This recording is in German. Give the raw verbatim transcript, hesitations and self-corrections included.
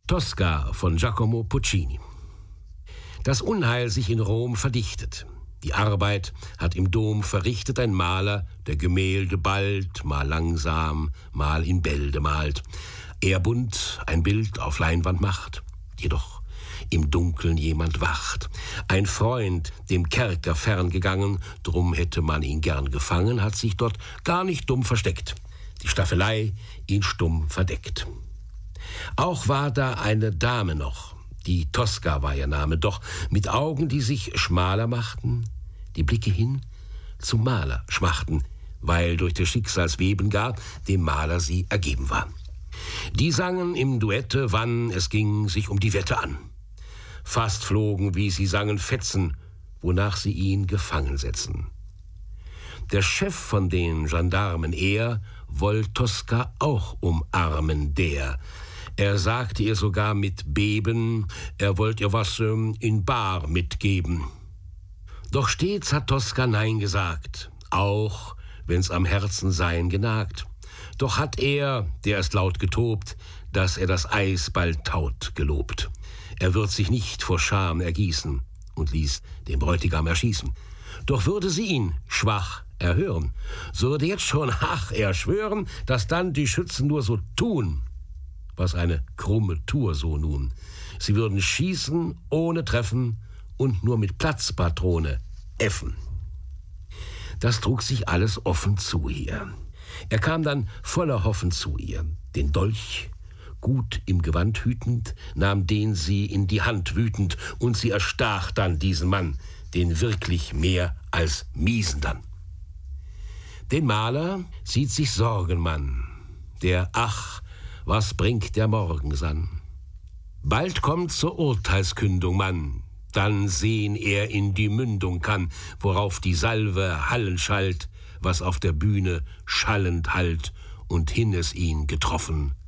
Tosca von Giacomo Puccini. Das Unheil sich in Rom verdichtet. Die Arbeit hat im Dom verrichtet ein Maler, der Gemälde bald, mal langsam, mal in Bälde malt. Er bunt ein Bild auf Leinwand macht, jedoch im Dunkeln jemand wacht. Ein Freund, dem Kerker ferngegangen, drum hätte man ihn gern gefangen, hat sich dort gar nicht dumm versteckt. Die Staffelei ihn stumm verdeckt. Auch war da eine Dame noch, die Tosca war ihr Name, doch mit Augen, die sich schmaler machten, die Blicke hin zum Maler schmachten, weil durch des Schicksals Weben gar dem Maler sie ergeben war. Die sangen im Duette, wann es ging sich um die Wette an. Fast flogen, wie sie sangen, Fetzen, wonach sie ihn gefangen setzen. Der Chef von den Gendarmen, er wollt Tosca auch umarmen, der. Er sagte ihr sogar mit Beben, er wollt ihr was ähm, in bar mitgeben. Doch stets hat Tosca Nein gesagt, auch wenn's am Herzen sein genagt. Doch hat er, der ist laut getobt, dass er das Eis bald taut, gelobt. Er wird sich nicht vor Scham ergießen und ließ den Bräutigam erschießen. Doch würde sie ihn schwach erhören, so würde jetzt schon, ach, er schwören, dass dann die Schützen nur so tun. Was eine krumme Tour so nun. Sie würden schießen ohne Treffen und nur mit Platzpatrone äffen. Das trug sich alles offen zu ihr. Er kam dann voller Hoffen zu ihr, den Dolch gut im Gewand hütend, nahm den sie in die Hand wütend, und sie erstach dann diesen Mann, den wirklich mehr als miesen dann. Den Maler sieht sich Sorgenmann, der, ach, was bringt der Morgensann? Bald kommt zur Urteilskündung Mann, dann sehen er in die Mündung kann, worauf die Salve hallen schallt, was auf der Bühne schallend hallt und hin es ihn getroffen